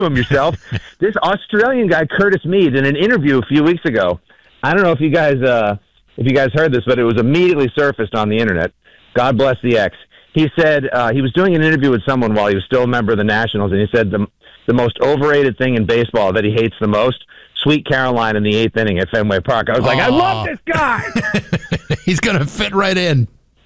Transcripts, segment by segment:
him yourself. This Australian guy, Curtis Mead, in an interview a few weeks ago, I don't know if you guys heard this, but it was immediately surfaced on the internet. God bless the X. He said he was doing an interview with someone while he was still a member of the Nationals, and he said the most overrated thing in baseball that he hates the most, Sweet Caroline in the 8th inning at Fenway Park. I was like, I love this guy. He's going to fit right in.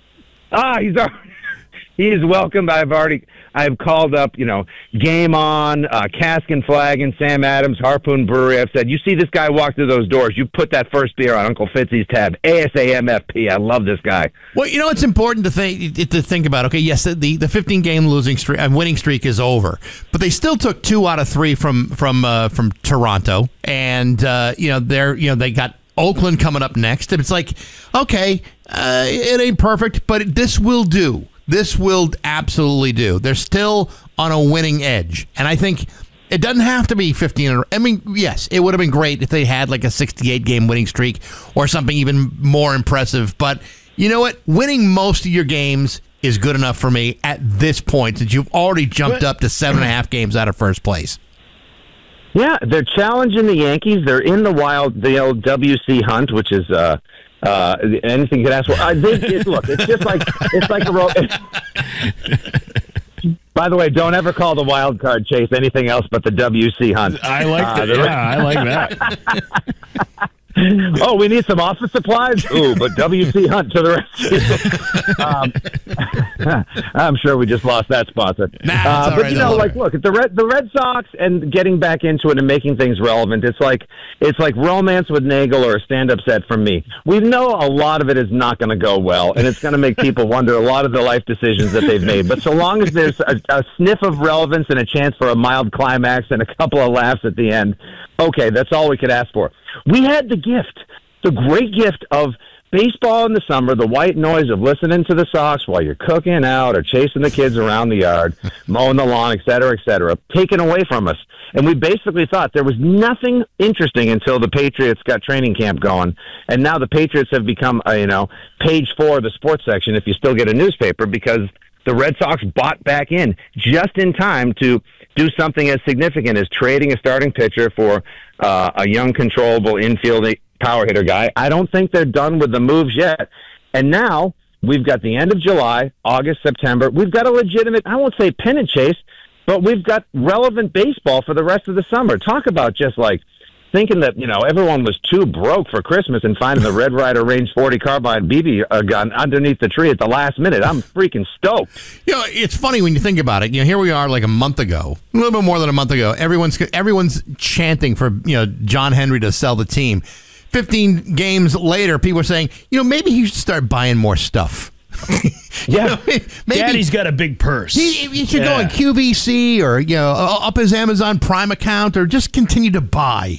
He is welcome. I've called up, Game On, Cask and Flagon, Sam Adams, Harpoon Brewery. I've said, you see this guy walk through those doors, you put that first beer on Uncle Fitzy's tab. ASAMFP. I love this guy. Well, it's important to think about. Okay, yes, the 15-game losing streak, winning streak is over, but they still took 2 out of 3 from Toronto, and they got Oakland coming up next. And it's like, okay, it ain't perfect, but this will do. This will absolutely do. They're still on a winning edge. And I think it doesn't have to be 15. I mean, yes, it would have been great if they had like a 68-game winning streak or something even more impressive. But you know what? Winning most of your games is good enough for me at this point, since you've already jumped up to 7.5 games out of first place. Yeah, they're challenging the Yankees. They're in the old WC hunt, which is anything you could ask for. Look, it's like a By the way, don't ever call the wild card chase anything else but the WC hunt. I like that. I like that. Oh, we need some office supplies? Ooh, but WC Hunt to the rescue. I'm sure we just lost that sponsor. But right, look, the Red Sox and getting back into it and making things relevant, it's like romance with Nagel or a stand-up set from me. We know a lot of it is not going to go well, and it's going to make people wonder a lot of the life decisions that they've made. But so long as there's a sniff of relevance and a chance for a mild climax and a couple of laughs at the end, okay, that's all we could ask for. We had the great gift of baseball in the summer, the white noise of listening to the Sox while you're cooking out or chasing the kids around the yard, mowing the lawn, et cetera, taken away from us. And we basically thought there was nothing interesting until the Patriots got training camp going. And now the Patriots have become, page 4 of the sports section if you still get a newspaper, because the Red Sox bought back in just in time to do something as significant as trading a starting pitcher for a young, controllable infield power hitter guy. I don't think they're done with the moves yet. And now we've got the end of July, August, September. We've got a legitimate, I won't say pennant chase, but we've got relevant baseball for the rest of the summer. Talk about just like thinking that, everyone was too broke for Christmas and finding the Red Ryder Range 40 carbine BB gun underneath the tree at the last minute. I'm freaking stoked. It's funny when you think about it. Here we are like a month ago, a little bit more than a month ago. Everyone's chanting for, John Henry to sell the team. 15 games later, people are saying, maybe he should start buying more stuff. Yeah, maybe Daddy's got a big purse. He should go on QVC or, up his Amazon Prime account or just continue to buy.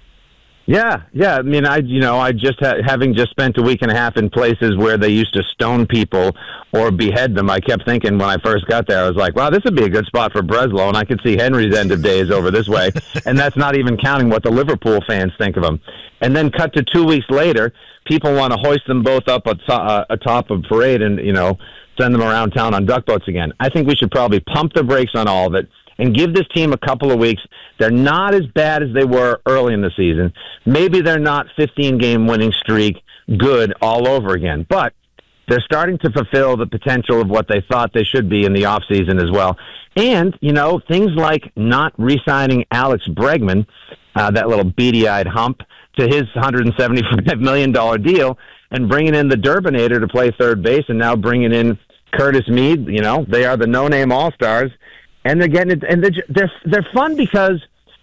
Yeah. I mean, I just having just spent a week and a half in places where they used to stone people or behead them. I kept thinking when I first got there, I was like, wow, this would be a good spot for Breslow, and I could see Henry's end of days over this way. And that's not even counting what the Liverpool fans think of him. And then cut to 2 weeks later, people want to hoist them both up atop of parade and, send them around town on duck boats again. I think we should probably pump the brakes on all of it and give this team a couple of weeks. They're not as bad as they were early in the season. Maybe they're not 15-game winning streak good all over again, but they're starting to fulfill the potential of what they thought they should be in the offseason as well. And, things like not re-signing Alex Bregman, that little beady-eyed hump, to his $175 million deal, and bringing in the Durbinator to play third base, and now bringing in Curtis Mead. They are the no-name all-stars. And they're getting it, and they're fun because,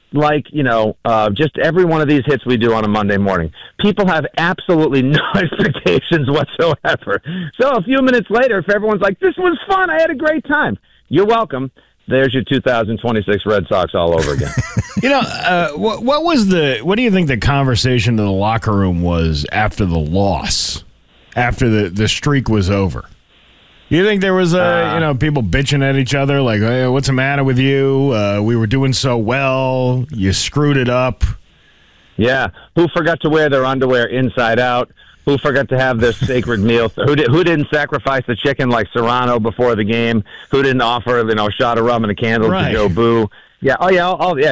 just every one of these hits we do on a Monday morning, people have absolutely no expectations whatsoever. So a few minutes later, if everyone's like, "This was fun, I had a great time," you're welcome. There's your 2026 Red Sox all over again. What do you think the conversation in the locker room was after the loss, after the streak was over? You think there was people bitching at each other like, hey, what's the matter with you? We were doing so well. You screwed it up. Yeah. Who forgot to wear their underwear inside out? Who forgot to have their sacred meal? Who didn't sacrifice the chicken like Serrano before the game? Who didn't offer, a shot of rum and a candle to Joe Boo? Yeah. Oh, yeah. Yeah.